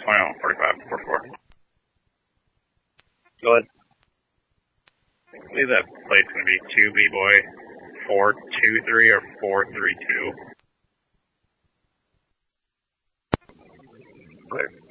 45, 44. Go ahead. I believe that plate's going to be 2 B-Boy 423 or 432. Clear.